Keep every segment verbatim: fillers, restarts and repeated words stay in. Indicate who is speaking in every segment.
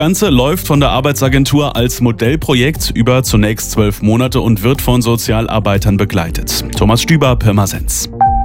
Speaker 1: Das Ganze läuft von der Arbeitsagentur als Modellprojekt über zunächst zwölf Monate und wird von Sozialarbeitern begleitet. Thomas Stüber, Pirmasens.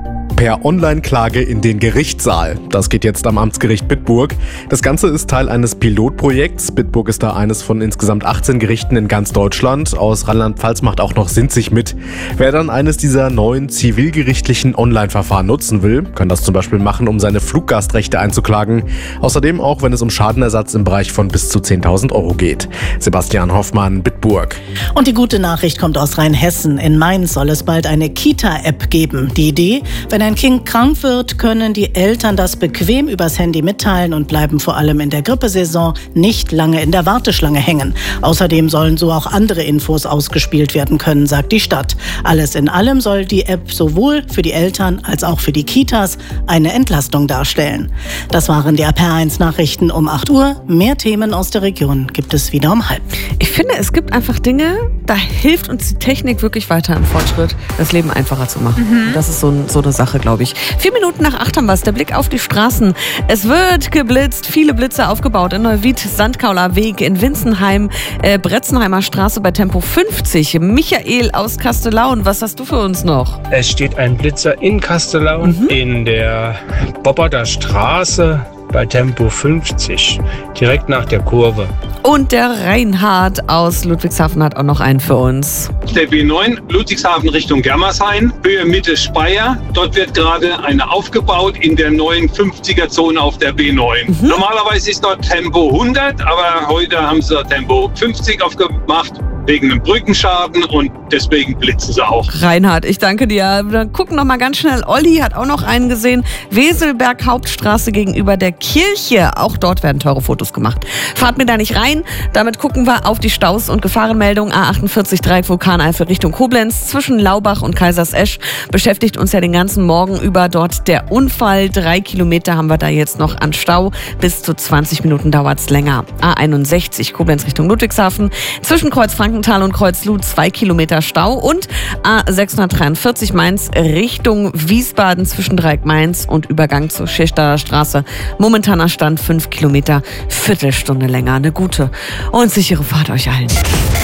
Speaker 2: Per Online-Klage in den Gerichtssaal. Das geht jetzt am Amtsgericht Bitburg. Das Ganze ist Teil eines Pilotprojekts. Bitburg ist da eines von insgesamt achtzehn Gerichten in ganz Deutschland. Aus Rheinland-Pfalz macht auch noch Sinzig mit. Wer dann eines dieser neuen zivilgerichtlichen Online-Verfahren nutzen will, kann das zum Beispiel machen, um seine Fluggastrechte einzuklagen. Außerdem auch, wenn es um Schadenersatz im Bereich von bis zu zehntausend Euro geht. Sebastian Hoffmann, Bitburg.
Speaker 3: Und die gute Nachricht kommt aus Rheinhessen. In Mainz soll es bald eine Kita-App geben. Die Idee, wenn ein Kind krank wird, können die Eltern das bequem übers Handy mitteilen und bleiben vor allem in der Grippesaison nicht lange in der Warteschlange hängen. Außerdem sollen so auch andere Infos ausgespielt werden können, sagt die Stadt. Alles in allem soll die App sowohl für die Eltern als auch für die Kitas eine Entlastung darstellen. Das waren die R P R eins Nachrichten um acht Uhr. Mehr Themen aus der Region gibt es wieder um halb.
Speaker 4: Ich finde, es gibt einfach Dinge, da hilft uns die Technik wirklich weiter im Fortschritt, das Leben einfacher zu machen. Mhm. Das ist so, so eine Sache, glaube ich. Vier Minuten nach acht haben wir es. Der Blick auf die Straßen. Es wird geblitzt. Viele Blitze aufgebaut in Neuwied, Sandkauler Weg, in Winzenheim, äh, Bretzenheimer Straße bei Tempo fünfzig. Michael aus Kastellaun, was hast du für uns noch?
Speaker 5: Es steht ein Blitzer in Kastellaun, mhm. in der Bobberter Straße bei Tempo fünfzig, direkt nach der Kurve.
Speaker 4: Und der Reinhard aus Ludwigshafen hat auch noch einen für uns.
Speaker 6: Der B neun, Ludwigshafen Richtung Germershain, Höhe Mitte Speyer. Dort wird gerade eine aufgebaut in der neuen fünfziger-Zone auf der B neun. Mhm. Normalerweise ist dort Tempo hundert, aber heute haben sie Tempo fünfzig aufgemacht. Wegen einem Brückenschaden und deswegen blitzen sie auch.
Speaker 4: Reinhard, ich danke dir. Dann gucken noch mal ganz schnell. Olli hat auch noch einen gesehen. Weselberg Hauptstraße gegenüber der Kirche. Auch dort werden teure Fotos gemacht. Fahrt mir da nicht rein. Damit gucken wir auf die Staus und Gefahrenmeldung. A achtundvierzig Dreieck Vulkaneifel Richtung Koblenz. Zwischen Laubach und Kaisersesch beschäftigt uns ja den ganzen Morgen über dort der Unfall. Drei Kilometer haben wir da jetzt noch an Stau. Bis zu zwanzig Minuten dauert es länger. A einundsechzig Koblenz Richtung Ludwigshafen. Zwischen Kreuz Frankenthal und Kreuzlud zwei Kilometer Stau und A sechshundertdreiundvierzig Mainz Richtung Wiesbaden zwischen Dreieck Mainz und Übergang zur Schirchtaler Straße. Momentaner Stand fünf Kilometer, Viertelstunde länger. Eine gute und sichere Fahrt euch allen.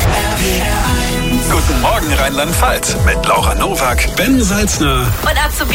Speaker 7: Guten Morgen Rheinland-Pfalz mit Laura Nowak, Ben Salzner
Speaker 4: und